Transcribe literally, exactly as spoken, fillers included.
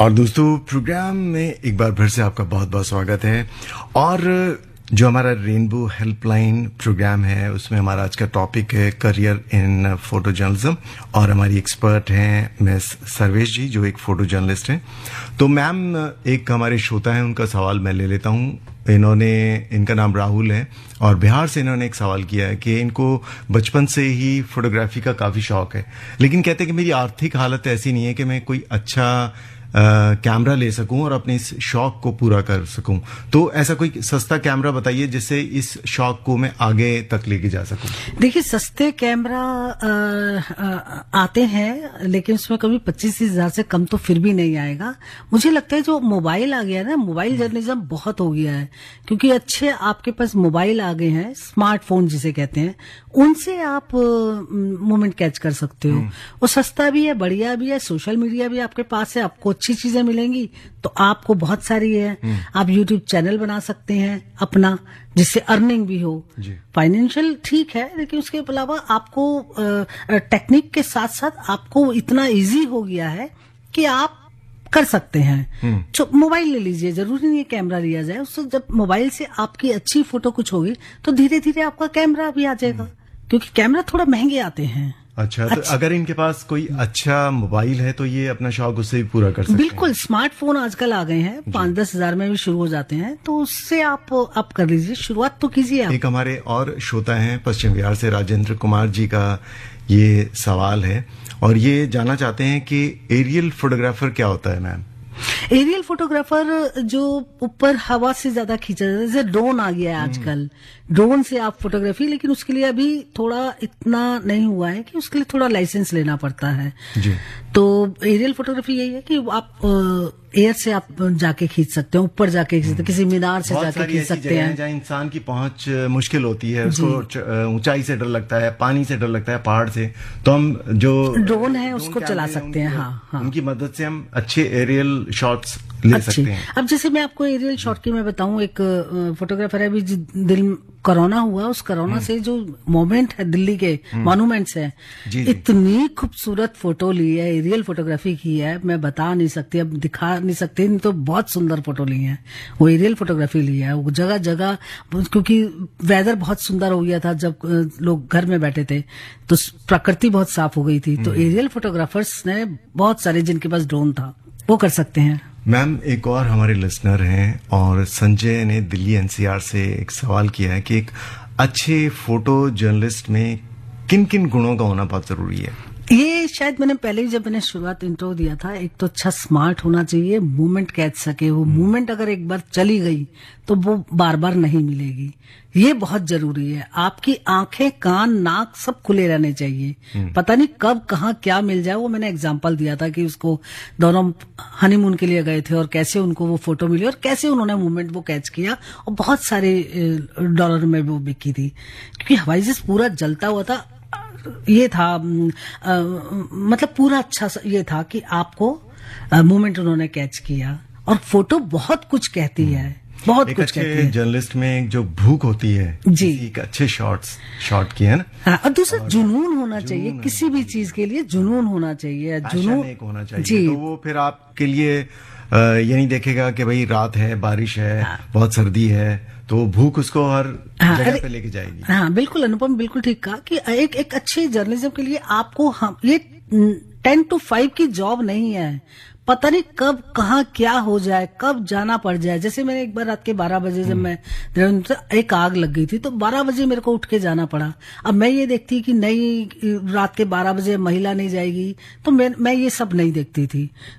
और दोस्तों प्रोग्राम में एक बार फिर से आपका बहुत बहुत स्वागत है। और जो हमारा रेनबो हेल्पलाइन प्रोग्राम है उसमें हमारा आज का टॉपिक है करियर इन फोटो जर्नलिज्म और हमारी एक्सपर्ट हैं मिस सर्वेश जी जो एक फोटो जर्नलिस्ट हैं। तो मैम एक हमारे श्रोता हैं उनका सवाल मैं ले लेता हूं। इन्होंने इनका नाम राहुल है और बिहार से इन्होंने एक सवाल किया है कि इनको बचपन से ही फोटोग्राफी का काफी शौक है, लेकिन कहते हैं कि मेरी आर्थिक हालत ऐसी नहीं है कि मैं कोई अच्छा कैमरा ले सकूं और अपने इस शौक को पूरा कर सकूं। तो ऐसा कोई सस्ता कैमरा बताइए जिससे इस शौक को मैं आगे तक लेके जा सकूं। देखिए सस्ते कैमरा आ, आ, आते हैं लेकिन उसमें कभी पच्चीस हजार से कम तो फिर भी नहीं आएगा। मुझे लगता है जो मोबाइल आ गया है ना, मोबाइल जर्नलिज्म बहुत हो गया है क्योंकि अच्छे आपके पास मोबाइल आ गए हैं, स्मार्टफोन जिसे कहते हैं, उनसे आप मोमेंट कैच कर सकते हो। वो सस्ता भी है, बढ़िया भी है, सोशल मीडिया भी आपके पास है, आपको अच्छी चीजें मिलेंगी तो आपको बहुत सारी है। आप यूट्यूब चैनल बना सकते हैं अपना जिससे अर्निंग भी हो, फाइनेंशियल ठीक है, लेकिन उसके अलावा आपको टेक्निक के साथ साथ आपको इतना इजी हो गया है कि आप कर सकते हैं। तो मोबाइल ले लीजिए, जरूरी नहीं है कैमरा लिया जाए। उससे जब मोबाइल से आपकी अच्छी फोटो कुछ होगी तो धीरे धीरे आपका कैमरा भी आ जाएगा क्योंकि कैमरा थोड़ा महंगे आते हैं। अच्छा, तो अगर इनके पास कोई अच्छा मोबाइल है तो ये अपना शौक उससे भी पूरा कर सकते हैं। बिल्कुल, स्मार्टफोन आजकल आ गए हैं, पांच दस हजार में भी शुरू हो जाते हैं, तो उससे आप आप कर लीजिए, शुरुआत तो कीजिए आप। एक हमारे और श्रोता हैं पश्चिम बिहार से राजेंद्र कुमार जी का ये सवाल है और ये जानना चाहते हैं कि एरियल फोटोग्राफर क्या होता है मैम। एरियल फोटोग्राफर जो ऊपर हवा से ज्यादा खींचा जाता है, जैसे ड्रोन आ गया है आजकल, ड्रोन से आप फोटोग्राफी, लेकिन उसके लिए अभी थोड़ा इतना नहीं हुआ है कि उसके लिए थोड़ा लाइसेंस लेना पड़ता है जी। तो एरियल फोटोग्राफी यही है कि आप एयर से आप जाके खींच सकते हैं, ऊपर जाके खींच सकते हैं, किसी मीनार से जाके खींच सकते हैं जहाँ इंसान की पहुंच मुश्किल होती है, उसको ऊंचाई से डर लगता है, पानी से डर लगता है, पहाड़ से, तो हम जो ड्रोन है उसको चला सकते हैं। हाँ, हाँ, उनकी मदद से हम अच्छे एरियल शॉट्स ले सकते हैं। अब जैसे मैं आपको एरियल शॉट की मैं बताऊं, एक फोटोग्राफर है अभी दिल कोरोना हुआ, उस कोरोना से जो मोमेंट है दिल्ली के मॉन्यूमेंट्स है, इतनी खूबसूरत फोटो ली है, एरियल फोटोग्राफी की है, मैं बता नहीं सकती, अब दिखा नहीं सकते, नहीं तो बहुत सुंदर फोटो ली है। वो एरियल फोटोग्राफी ली है, वो जगह जगह, क्योंकि वेदर बहुत सुंदर हो गया था जब लोग घर में बैठे थे तो प्रकृति बहुत साफ हो गई थी, तो एरियल फोटोग्राफर्स ने बहुत सारे जिनके पास ड्रोन था वो कर सकते हैं। मैम एक और हमारे लिसनर हैं और संजय ने दिल्ली एनसीआर से एक सवाल किया है कि एक अच्छे फोटो जर्नलिस्ट में किन किन गुणों का होना बहुत जरूरी है। ये शायद मैंने पहले ही जब मैंने शुरुआत इंट्रो दिया था, एक तो अच्छा स्मार्ट होना चाहिए, मूवमेंट कैच सके, वो मूवमेंट अगर एक बार चली गई तो वो बार बार नहीं मिलेगी, ये बहुत जरूरी है। आपकी आंखें, कान, नाक सब खुले रहने चाहिए, पता नहीं कब कहाँ क्या मिल जाए। वो मैंने एग्जांपल दिया था कि उसको दोनों हनीमून के लिए गए थे और कैसे उनको वो फोटो मिली और कैसे उन्होंने मूवमेंट वो कैच किया और बहुत सारे डॉलर में वो बिकी थी क्योंकि हवाई जहाज पूरा जलता हुआ था। ये था आ, मतलब पूरा अच्छा ये था कि आपको मूवमेंट उन्होंने कैच किया और फोटो बहुत कुछ कहती है, बहुत एक कुछ अच्छे कहती है। जर्नलिस्ट में एक जो भूख होती है जी, एक अच्छे शॉट्स शॉट की है ना। हाँ, और दूसरा जुनून होना चाहिए, किसी भी चीज के लिए जुनून होना चाहिए, जुनून एक होना चाहिए जी। तो वो फिर आपके लिए ये नहीं देखेगा कि भाई रात है, बारिश है, हाँ, बहुत सर्दी है, तो भूख उसको हर हाँ, जगह पे लेके जाएगी। हाँ बिल्कुल, अनुपम बिल्कुल ठीक कहा कि एक एक अच्छे जर्नलिज्म के लिए आपको हम ये टेन टू फाइव की जॉब नहीं है, पता नहीं कब कहाँ क्या हो जाए, कब जाना पड़ जाए। जैसे मैंने एक बार रात के बारह बजे जब मैं एक आग लग गई थी तो बारह बजे मेरे को उठ के जाना पड़ा। अब मैं ये देखती कि नहीं रात के बारह बजे महिला नहीं जाएगी तो मैं मैं ये सब नहीं देखती थी,